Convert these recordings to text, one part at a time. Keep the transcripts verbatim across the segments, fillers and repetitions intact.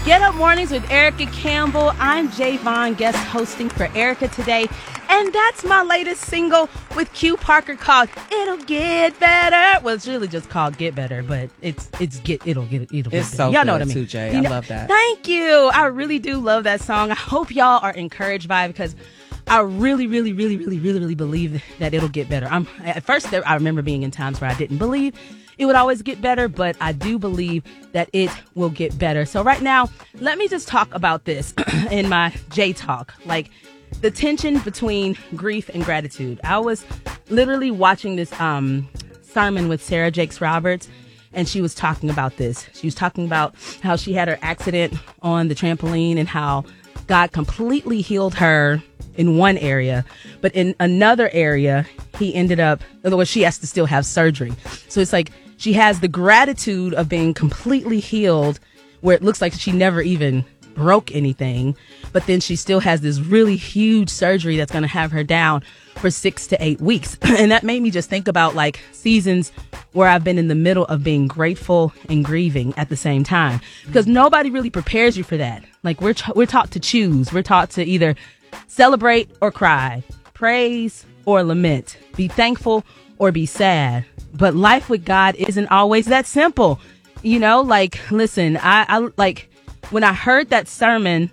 Get Up Mornings with Erica Campbell. I'm Javon, guest hosting for Erica today. And that's my latest single with Q Parker called It'll Get Better. Well, it's really just called Get Better, but it's it's get it'll get it'll get it's better. So y'all good know what I mean. Too, Jay. You I know, love that. Thank you. I really do love that song. I hope y'all are encouraged by it because I really, really, really, really, really, really believe that it'll get better. I'm at first I remember being in times where I didn't believe it would always get better, but I do believe that it will get better. So right now, let me just talk about this in my J Talk, like the tension between grief and gratitude. I was literally watching this um, sermon with Sarah Jakes Roberts, and she was talking about this. She was talking about how she had her accident on the trampoline and how God completely healed her in one area, but in another area, he ended up, in other words, she has to still have surgery. So it's like she has the gratitude of being completely healed where it looks like she never even broke anything, but then she still has this really huge surgery that's going to have her down for six to eight weeks. And that made me just think about like seasons where I've been in the middle of being grateful and grieving at the same time, because nobody really prepares you for that. Like we're, we're taught to choose. We're taught to either celebrate or cry, praise or lament, be thankful or be sad. But life with God isn't always that simple. You know, like, listen, I, I like when I heard that sermon,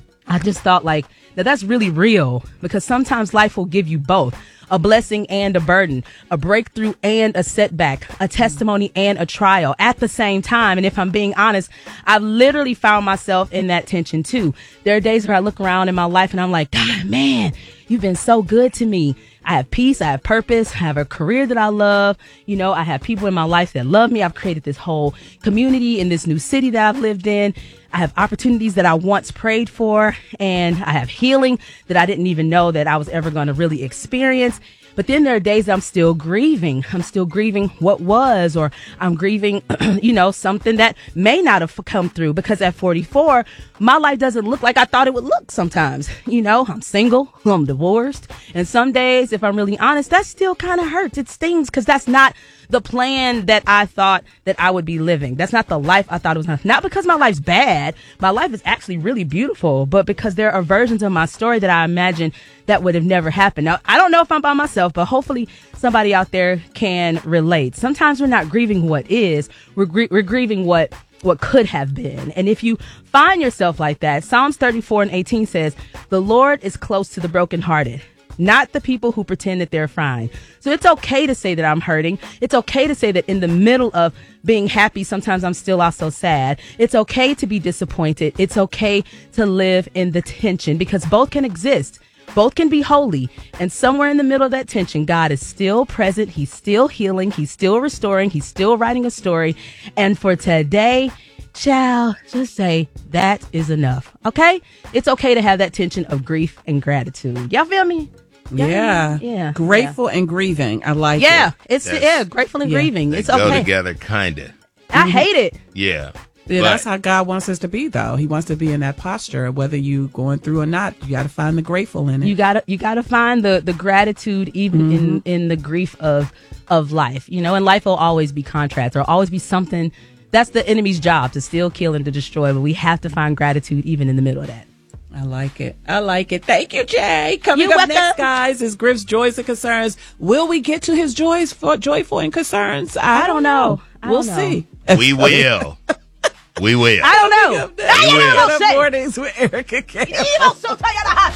I just thought like that that's really real, because sometimes life will give you both. A blessing and a burden, a breakthrough and a setback, a testimony and a trial at the same time. And if I'm being honest, I've literally found myself in that tension too. There are days where I look around in my life and I'm like, God, man, you've been so good to me. I have peace. I have purpose. I have a career that I love. You know, I have people in my life that love me. I've created this whole community in this new city that I've lived in. I have opportunities that I once prayed for, and I have healing that I didn't even know that I was ever going to really experience. But then there are days that I'm still grieving. I'm still grieving what was, or I'm grieving, you know, something that may not have come through, because at forty-four, my life doesn't look like I thought it would look sometimes. You know, I'm single, I'm divorced. And some days, if I'm really honest, that still kind of hurts. It stings, because that's not the plan that I thought that I would be living. That's not the life I thought it was. Not, not because my life's bad. My life is actually really beautiful, but because there are versions of my story that I imagine that would have never happened. Now, I don't know if I'm by myself, but hopefully somebody out there can relate. Sometimes we're not grieving what is, we're, gr- we're grieving what what could have been. And if you find yourself like that, Psalms thirty-four and eighteen says, the Lord is close to the brokenhearted, not the people who pretend that they're fine. So it's okay to say that I'm hurting. It's okay to say that in the middle of being happy, sometimes I'm still also sad. It's okay to be disappointed. It's okay to live in the tension, because both can exist. Both can be holy. And somewhere in the middle of that tension, God is still present. He's still healing. He's still restoring. He's still writing a story. And for today, child, just say that is enough. Okay? It's okay to have that tension of grief and gratitude. Y'all feel me? Y'all yeah. feel me? Yeah. Grateful yeah. and grieving. I like yeah, it. It's That's, yeah, grateful and yeah. grieving. They It's go okay. together, kinda. I hate it. Yeah. Yeah, But- that's how God wants us to be, though. He wants to be in that posture, whether you going through or not. You got to find the grateful in it. You gotta you gotta find the the gratitude even Mm-hmm. in in the grief of of life. You know, and life will always be contrast. There'll always be something. That's the enemy's job, to steal, kill, and to destroy. But we have to find gratitude even in the middle of that. I like it. I like it. Thank you, Jay. Coming You're up welcome. next, guys, is Griff's joys and concerns. Will we get to his joys for joyful and concerns? I, I don't know. I We'll don't know. see. We will. We will. I don't know. We will. Good mornings with Erica Campbell. You don't so tired of